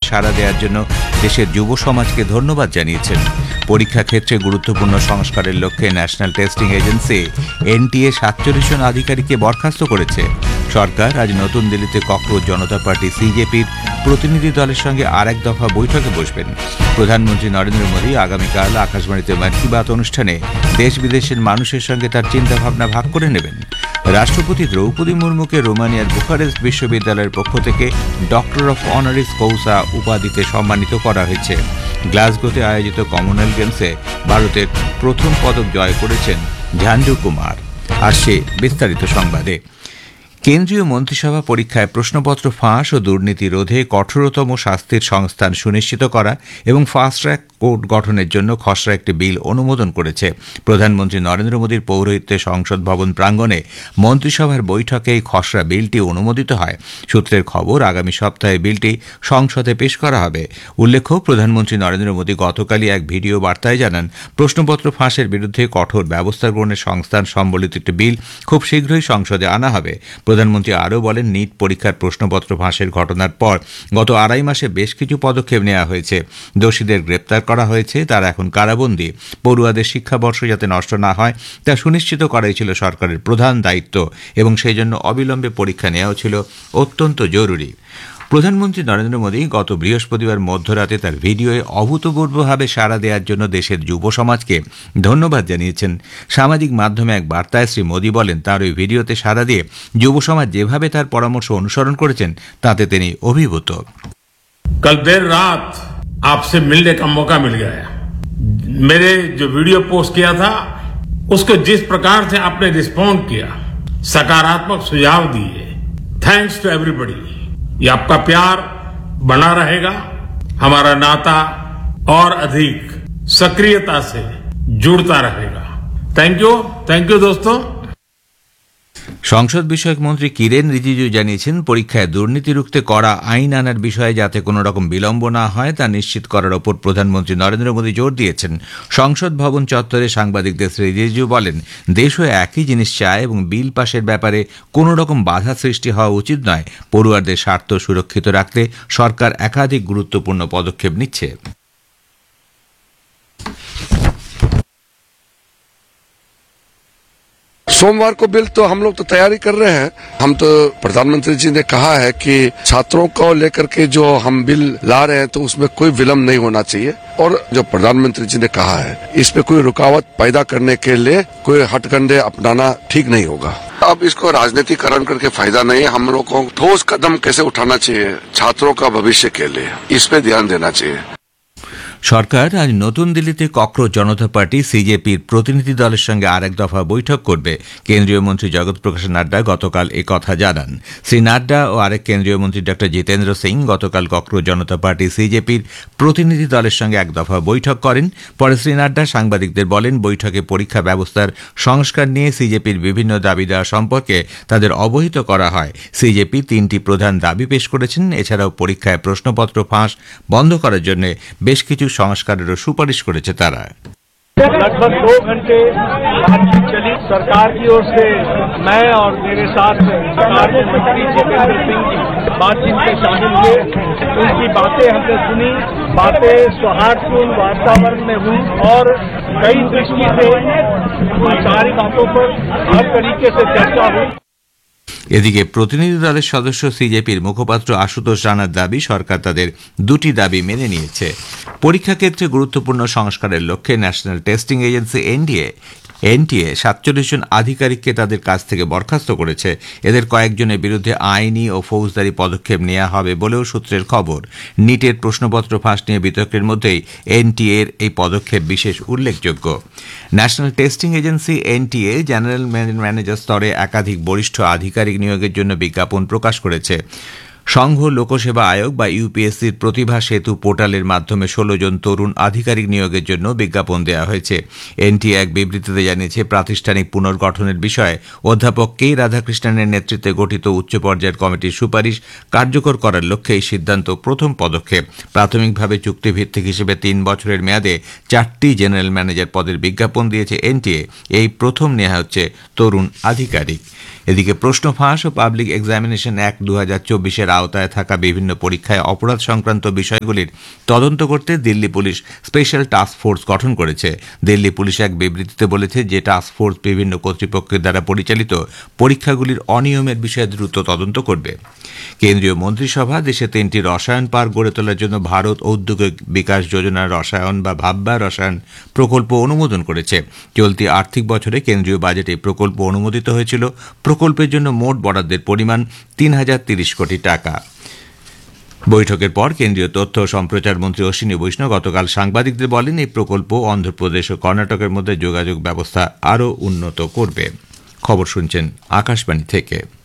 সাড়া দেওয়ার জন্য দেশের যুব সমাজকে ধন্যবাদ জানিয়েছেন। পরীক্ষা ক্ষেত্রে গুরুত্বপূর্ণ সংস্কারের লক্ষ্যে ন্যাশনাল টেস্টিং এজেন্সি এনটিএ 47 জন আধিকারিককে বরখাস্ত করেছে। সরকার আজ নতুন দিল্লিতে ককরোচ জনতা পার্টি সিজেপির প্রতিনিধি দলের সঙ্গে আরেক দফা বৈঠকে বসবেন। প্রধানমন্ত্রী নরেন্দ্র মোদী আগামীকাল আকাশবাণীতে মন কি বাত অনুষ্ঠানে দেশ বিদেশের মানুষের সঙ্গে তার চিন্তাভাবনা ভাগ করে নেবেন। রাষ্ট্রপতি দ্রৌপদী মুর্মুকে রোমানিয়ার বুখারেস্ট বিশ্ববিদ্যালয়ের পক্ষ থেকে ডক্টর অফ অনারিস কৌসা উপাধিতে সম্মানিত করা হয়েছে। গ্লাসগোতে আয়োজিত কমনওয়েলথ গেমসে ভারতের প্রথম পদক জয় করেছেন ঝান্ডু কুমার। আসছে বিস্তারিত সংবাদে। কেন্দ্রীয় মন্ত্রিসভা পরীক্ষায় প্রশ্নপত্র ফাঁস ও দুর্নীতি রোধে কঠোরতম শাস্তির সংস্থান সুনিশ্চিত করা এবং ফাস্ট ট্র্যাক কোর্ট গঠনের জন্য খসড়া একটি বিল অনুমোদন করেছে। প্রধানমন্ত্রী নরেন্দ্র মোদীর পৌরোহিত্যে সংসদ ভবন প্রাঙ্গণে মন্ত্রিসভার বৈঠকে এই খসড়া বিলটি অনুমোদিত হয়। সূত্রের খবর, আগামী সপ্তাহে বিলটি সংসদে পেশ করা হবে। উল্লেখ্য, প্রধানমন্ত্রী নরেন্দ্র মোদী গতকালই এক ভিডিও বার্তায় জানান, প্রশ্নপত্র ফাঁসের বিরুদ্ধে কঠোর ব্যবস্থা গ্রহণের সংস্থান সম্বলিত একটি বিল খুব শীঘ্রই সংসদে আনা হবে। প্রধানমন্ত্রী আরও বলেন, নিট পরীক্ষার প্রশ্নপত্র ফাঁসের ঘটনার পর গত 2.5 মাসে বেশ কিছু পদক্ষেপ নেওয়া হয়েছে। দোষীদের গ্রেপ্তার করা হয়েছে, তারা এখন কারাবন্দী। পড়ুয়াদের শিক্ষাবর্ষ যাতে নষ্ট না হয় তা সুনিশ্চিত করাই ছিল সরকারের প্রধান দায়িত্ব এবং সেই জন্য অবিলম্বে পরীক্ষা নেওয়াও ছিল অত্যন্ত জরুরি। প্রধানমন্ত্রী নরেন্দ্র মোদী গত বৃহস্পতিবার মধ্যরাতে তার ভিডিওয়ে অভূতপূর্বভাবে সাড়া দেওয়ার জন্য দেশের যুব সমাজকে ধন্যবাদ জানিয়েছেন। সামাজিক মাধ্যমে এক বার্তায় শ্রী মোদী বলেন, তার ওই ভিডিওতে সাড়া দিয়ে যুব সমাজ যেভাবে তার পরামর্শ অনুসরণ করেছেন তাতে তিনি অভিভূত। कल देर रात आपसे मिलने का मौका मिल गया। मेरे जो वीडियो पोस्ट किया था उसको जिस प्रकार से आपने रिस्पॉन्ड किया, सकारात्मक सुझाव दिए, थैंक्स टू एवरीबॉडी। ये आपका प्यार बना रहेगा, हमारा नाता और अधिक सक्रियता से जुड़ता रहेगा। थैंक यू दोस्तों। সংসদ বিষয়ক মন্ত্রী কিরেন রিজিজু জানিয়েছেন, পরীক্ষায় দুর্নীতি রুখতে কড়া আইন আনার বিষয়ে যাতে কোনো রকম বিলম্ব না হয় তা নিশ্চিত করার ওপর প্রধানমন্ত্রী নরেন্দ্র মোদী জোর দিয়েছেন। সংসদ ভবন চত্বরে সাংবাদিকদের শ্রী রিজিজু বলেন, দেশও একই জিনিস চায় এবং বিল পাশের ব্যাপারে কোনো রকম বাধা সৃষ্টি হওয়া উচিত নয়। পড়ুয়ারদের স্বার্থ সুরক্ষিত রাখতে সরকার একাধিক গুরুত্বপূর্ণ পদক্ষেপ নিচ্ছে। सोमवार को बिल तो हम लोग तो तैयारी कर रहे हैं। हम तो प्रधानमंत्री जी ने कहा है कि छात्रों को लेकर के जो हम बिल ला रहे हैं तो उसमें कोई विलम्ब नहीं होना चाहिए और जो प्रधानमंत्री जी ने कहा है इस पे कोई रुकावट पैदा करने के लिए कोई हथकंडे अपनाना ठीक नहीं होगा। अब इसको राजनीतिकरण करके फायदा नहीं है। हम लोग को ठोस कदम कैसे उठाना चाहिए छात्रों का भविष्य के लिए, इस पे ध्यान देना चाहिए। সরকার আজ নতুন দিল্লিতে ককরোচ জনতা পার্টি সিজেপির প্রতিনিধি দলের সঙ্গে আরেক দফা বৈঠক করবে। কেন্দ্রীয় মন্ত্রী জগৎ প্রকাশ নাড্ডা গতকাল একথা জানান। শ্রী নাড্ডা ও আরেক কেন্দ্রীয় মন্ত্রী ডক্টর জিতেন্দ্র সিং গতকাল ককরোচ জনতা পার্টি সিজেপির প্রতিনিধি দলের সঙ্গে এক দফা বৈঠক করেন। পরে শ্রী নাড্ডা সাংবাদিকদের বলেন, বৈঠকে পরীক্ষা ব্যবস্থার সংস্কার নিয়ে সিজেপির বিভিন্ন দাবি দেওয়া সম্পর্কে তাদের অবহিত করা হয়। সিজেপি 3টি প্রধান দাবি পেশ করেছেন। এছাড়াও পরীক্ষায় প্রশ্নপত্র ফাঁস বন্ধ করার জন্য বেশ কিছু সংস্কারেরও সুপারিশ করেছে তারা। लगभग 2 घंटे बातचीत चली। सरकार की ओर से मैं और मेरे साथ सरकार के मंत्री जितेंद्र सिंह जी बातचीत में शामिल हुए। उनकी बातें हमने सुनी, बातें सौहार्दपूर्ण वातावरण में हुई और कई दृष्टि से सारी बातों पर हर तरीके से चर्चा हुई। এদিকে প্রতিনিধি দলের সদস্য সিজেপির মুখপাত্র আশুতোষ রানার দাবি, সরকার তাদের 2টি দাবি মেনে নিয়েছে। পরীক্ষা ক্ষেত্রে গুরুত্বপূর্ণ সংস্কারের লক্ষ্যে ন্যাশনাল টেস্টিং এজেন্সি এনটিএ 47 জন আধিকারিককে তাদের কাছ থেকে বরখাস্ত করেছে। এদের কয়েকজনের বিরুদ্ধে আইনি ও ফৌজদারি পদক্ষেপ নেওয়া হবে বলেও সূত্রের খবর। নিটের প্রশ্নপত্র ফাঁস নিয়ে বিতর্কের মধ্যেই এনটিএর এই পদক্ষেপ বিশেষ উল্লেখযোগ্য। National testing agency NTA general manager স্তরে একাধিক বরিষ্ঠ আধিকারিক নিয়োগের জন্য বিজ্ঞাপন প্রকাশ করেছে। সংঘ লোকসেবা আয়োগ বা ইউপিএসসির প্রতিভা সেতু পোর্টালের মাধ্যমে 16 জন তরুণ আধিকারিক নিয়োগের জন্য বিজ্ঞাপন দেওয়া হয়েছে। এনটিএ এক বিবৃতিতে জানিয়েছে, প্রাতিষ্ঠানিক পুনর্গঠনের বিষয়ে অধ্যাপক কে রাধাকৃষ্ণনের নেতৃত্বে গঠিত উচ্চ পর্যায়ের কমিটির সুপারিশ কার্যকর করার লক্ষ্যে এই সিদ্ধান্ত প্রথম পদক্ষেপ। প্রাথমিকভাবে চুক্তিভিত্তিক হিসেবে 3 বছরের মেয়াদে 4টি জেনারেল ম্যানেজার পদের বিজ্ঞাপন দিয়েছে এনটিএ। এই প্রথম নেওয়া হচ্ছে তরুণ আধিকারিক। এদিকে প্রশ্ন ফাঁস ও পাবলিক এক্সামিনেশন অ্যাক্ট 2024-এর আওতায় থাকা বিভিন্ন পরীক্ষায় অপরাধ সংক্রান্ত বিষয়গুলির তদন্ত করতে Delhi police special task force গঠন করেছে। দিল্লি পুলিশ এক বিবৃতিতে বলেছে যে টাস্ক ফোর্স বিভিন্ন কর্তৃপক্ষের দ্বারা পরিচালিত পরীক্ষাগুলির অনিয়মের বিষয়ে দ্রুত তদন্ত করবে। কেন্দ্রীয় মন্ত্রিসভা দেশে 3টি রসায়ন পার্ক গড়ে তোলার জন্য ভারত ঔদ্যোগিক বিকাশ যোজনার রসায়ন বা ভাব্যা রসায়ন প্রকল্প অনুমোদন করেছে। চলতি আর্থিক বছরে কেন্দ্রীয় বাজেটে প্রকল্প অনুমোদিত হয়েছিল। প্রকল্পের জন্য মোট বরাদ্দের পরিমাণ 3030 কোটি টাকা। বৈঠকের পর কেন্দ্রীয় তথ্য ও সম্প্রচার মন্ত্রী অশ্বিনী বৈষ্ণব গতকাল সাংবাদিকদের বলেন, এই প্রকল্প অন্ধ্রপ্রদেশ ও কর্ণাটকের মধ্যে যোগাযোগ ব্যবস্থা আরও উন্নত করবে। খবর শুনছেন আকাশবাণী থেকে।